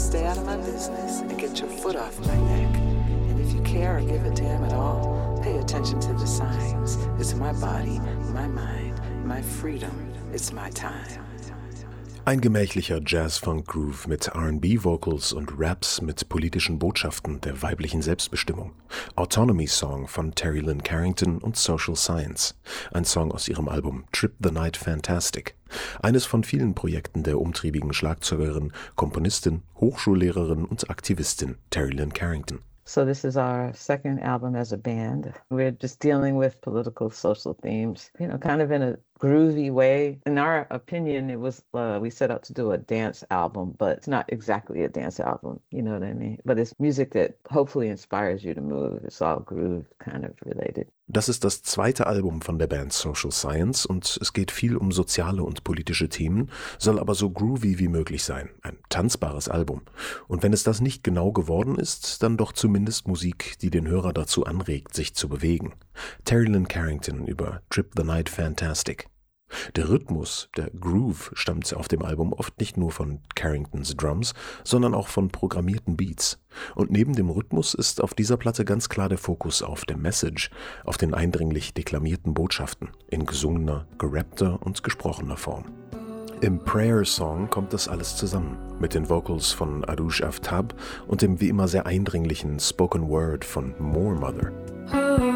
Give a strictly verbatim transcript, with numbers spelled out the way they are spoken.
stay out of my business and get your foot off my neck. And if you care or give a damn at all, pay attention to the signs. It's my body, my mind, my freedom. It's my time. Ein gemächlicher Jazz-Funk-Groove mit R and B-Vocals und Raps mit politischen Botschaften der weiblichen Selbstbestimmung. Autonomy Song von Terry Lynn Carrington und Social Science. Ein Song aus ihrem Album Trip the Night Fantastic. Eines von vielen Projekten der umtriebigen Schlagzeugerin, Komponistin, Hochschullehrerin und Aktivistin Terry Lynn Carrington. So this is our second album as a band. We're just dealing with political, social themes, you know, kind of in a groovy way. In our opinion, it was, uh, we set out to do a dance album, but it's not exactly a dance album, you know what I mean? But it's music that hopefully inspires you to move. It's all groove kind of related. Das ist das zweite Album von der Band Social Science und es geht viel um soziale und politische Themen, soll aber so groovy wie möglich sein. Ein tanzbares Album. Und wenn es das nicht genau geworden ist, dann doch zumindest Musik, die den Hörer dazu anregt, sich zu bewegen. Terry Lynn Carrington über Trip the Night Fantastic. Der Rhythmus, der Groove, stammt auf dem Album oft nicht nur von Carringtons Drums, sondern auch von programmierten Beats. Und neben dem Rhythmus ist auf dieser Platte ganz klar der Fokus auf der Message, auf den eindringlich deklamierten Botschaften, in gesungener, gerappter und gesprochener Form. Im Prayer Song kommt das alles zusammen, mit den Vocals von Aroush Aftab und dem wie immer sehr eindringlichen Spoken Word von More Mother.